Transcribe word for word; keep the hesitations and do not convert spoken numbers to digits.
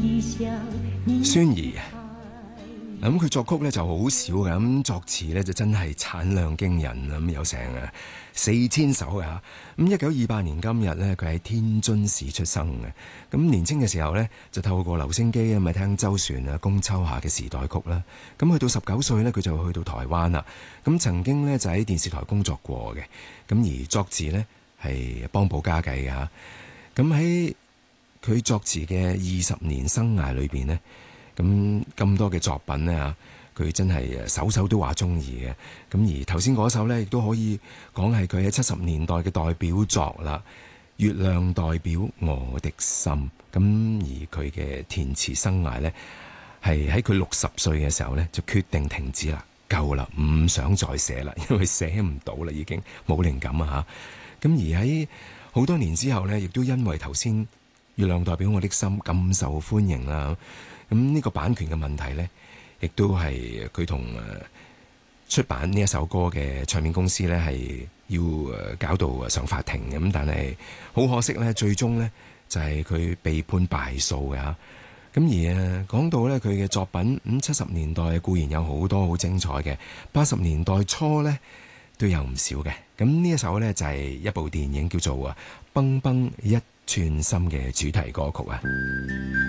孫怡咁佢作曲咧就好少嘅，咁作詞咧就真係產量驚人，咁有成啊四千首嘅吓。咁一九二八年今日咧，佢喺天津市出生嘅。咁年青嘅時候咧，就透過留聲機啊，咪聽周璇啊、龔秋夏嘅時代曲啦。咁去到十九歲咧，佢就去到台灣啦。咁曾經咧就喺電視台工作過嘅。咁而作詞咧係幫補家計嘅吓。咁喺佢作詞嘅二十年生涯裏邊呢，咁咁多嘅作品呢，佢真係首首都話中意嘅。咁而頭先嗰首呢，亦都可以講係佢喺七十年代嘅代表作啦，《月亮代表我的心》。咁而佢嘅填詞生涯呢，係喺佢六十歲嘅時候呢，就決定停止啦，夠啦，唔想再寫啦，因為寫唔到啦，已經冇靈感啊吓。咁而喺好多年之後呢，亦都因為頭先《月亮代表我的心》咁受歡迎啦。咁呢個版權嘅問題呢，亦都係佢同誒出版呢一首歌嘅唱片公司呢，係要誒搞到上法庭嘅。咁但係好可惜呢，最終呢就係佢被判敗訴嘅嚇。咁而誒講到呢，佢嘅作品，咁七十年代固然有好多好精彩嘅，八十年代初呢都有唔少嘅。咁呢一首呢，就係一部電影叫做《啊崩崩一寸心》嘅主題歌曲啊。